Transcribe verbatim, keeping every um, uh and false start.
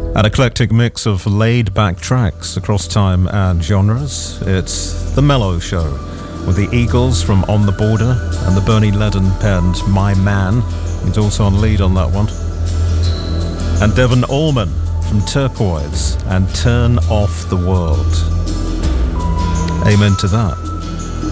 An eclectic mix of laid-back tracks across time and genres. It's The Mellow Show, with the Eagles from On the Border and the Bernie Leadon penned My Man. He's also on lead on that one. And Devon Allman from Turquoise and Turn Off the World. Amen to that.